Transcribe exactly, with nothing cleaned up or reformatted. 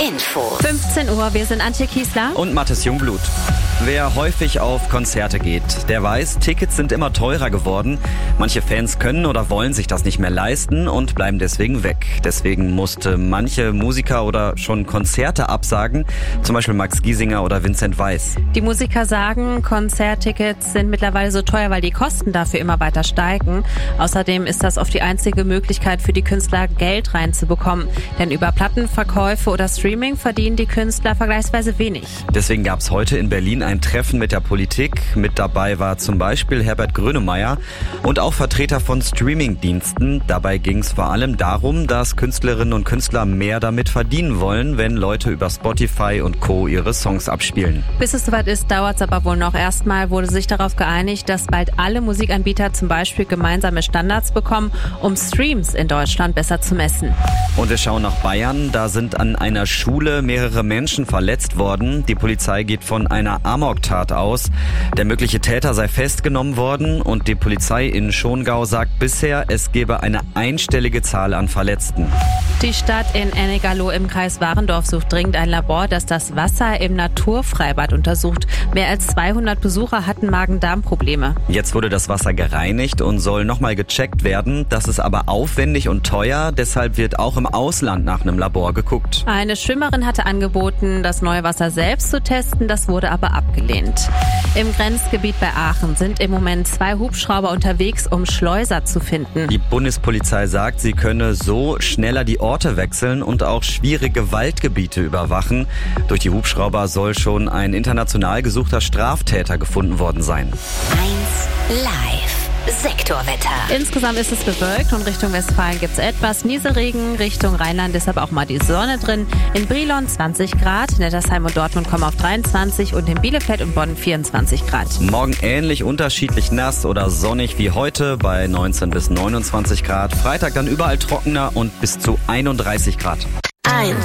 Info. fünfzehn Uhr, wir sind Antje Kiesler und Mathis Jungblut. Wer häufig auf Konzerte geht, der weiß, Tickets sind immer teurer geworden. Manche Fans können oder wollen sich das nicht mehr leisten und bleiben deswegen weg. Deswegen musste manche Musiker oder schon Konzerte absagen, zum Beispiel Max Giesinger oder Vincent Weiss. Die Musiker sagen, Konzerttickets sind mittlerweile so teuer, weil die Kosten dafür immer weiter steigen. Außerdem ist das oft die einzige Möglichkeit für die Künstler, Geld reinzubekommen. Denn über Plattenverkäufe oder Streaming verdienen die Künstler vergleichsweise wenig. Deswegen gab es heute in Berlin ein Treffen mit der Politik. Mit dabei war zum Beispiel Herbert Grönemeyer und auch Vertreter von Streamingdiensten. Dabei ging es vor allem darum, dass Künstlerinnen und Künstler mehr damit verdienen wollen, wenn Leute über Spotify und Co. ihre Songs abspielen. Bis es soweit ist, dauert es aber wohl noch. Erstmal wurde sich darauf geeinigt, dass bald alle Musikanbieter zum Beispiel gemeinsame Standards bekommen, um Streams in Deutschland besser zu messen. Und wir schauen nach Bayern. Da sind an einer Schule mehrere Menschen verletzt worden. Die Polizei geht von einer Amoktat aus. Der mögliche Täter sei festgenommen worden und die Polizei in Schongau sagt bisher, es gebe eine einstellige Zahl an Verletzten. Die Stadt in Ennegerloh im Kreis Warendorf sucht dringend ein Labor, das das Wasser im Naturfreibad untersucht. Mehr als zweihundert Besucher hatten Magen-Darm-Probleme. Jetzt wurde das Wasser gereinigt und soll nochmal gecheckt werden. Das ist aber aufwendig und teuer, deshalb wird auch im Ausland nach einem Labor geguckt. Eine Schwimmerin hatte angeboten, das neue Wasser selbst zu testen, das wurde aber abgelehnt. Im Grenzgebiet bei Aachen sind im Moment zwei Hubschrauber unterwegs, um Schleuser zu finden. Die Bundespolizei sagt, sie könne so schneller die Orte wechseln und auch schwierige Waldgebiete überwachen. Durch die Hubschrauber soll schon ein international gesuchter Straftäter gefunden worden sein. eins Live. Sektorwetter. Insgesamt ist es bewölkt und Richtung Westfalen gibt es etwas Nieselregen. Richtung Rheinland ist aber auch mal die Sonne drin. In Brilon zwanzig Grad, Nettersheim und Dortmund kommen auf dreiundzwanzig und in Bielefeld und Bonn vierundzwanzig Grad. Morgen ähnlich unterschiedlich nass oder sonnig wie heute bei neunzehn bis neunundzwanzig Grad. Freitag dann überall trockener und bis zu einunddreißig Grad.